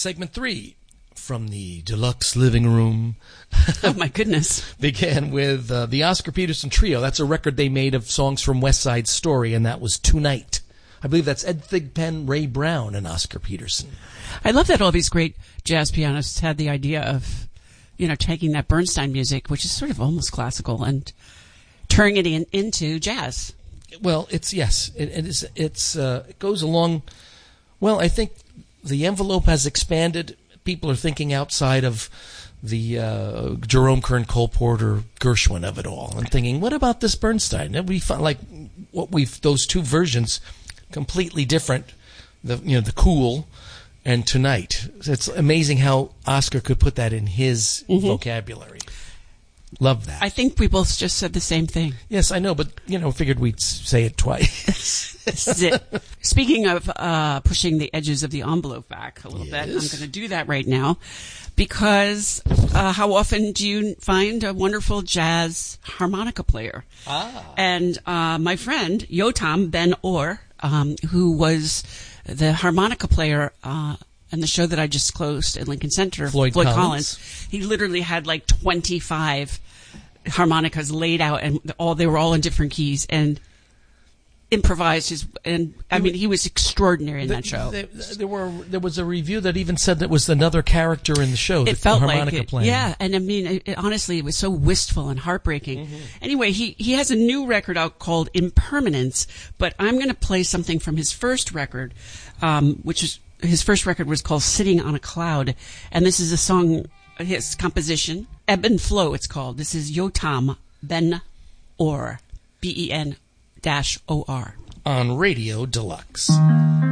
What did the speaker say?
Segment 3 from the deluxe living room. Oh, my goodness. Began with the Oscar Peterson Trio. That's a record they made of songs from West Side Story, and that was Tonight. I believe that's Ed Thigpen, Ray Brown, and Oscar Peterson. I love that all these great jazz pianists had the idea of, taking that Bernstein music, which is sort of almost classical, and turning it into jazz. Well, it goes along. Well, I think the envelope has expanded. People are thinking outside of the Jerome Kern, Cole Porter, Gershwin of it all, and thinking, what about this Bernstein? And we find those two versions completely different. The Cool and Tonight. It's amazing how Oscar could put that in his vocabulary. Love that. I think we both just said the same thing. Yes, I know, but, figured we'd say it twice. This is it. Speaking of pushing the edges of the envelope back a little bit, I'm going to do that right now because how often do you find a wonderful jazz harmonica player? And my friend, Yotam Ben-Or, who was the harmonica player and the show that I just closed at Lincoln Center, Floyd Collins, he literally had 25 harmonicas laid out, and they were all in different keys, and improvised he was extraordinary in that show. There was a review that even said that was another character in the show. It felt harmonica like it, playing. yeah, and honestly, it was so wistful and heartbreaking. Anyway, he has a new record out called Impermanence, but I'm going to play something from his first record, his first record was called Sitting on a Cloud, and this is a song, his composition, Ebb and Flow it's called. This is Yotam Ben-Or, Ben-OR. On Radio Deluxe.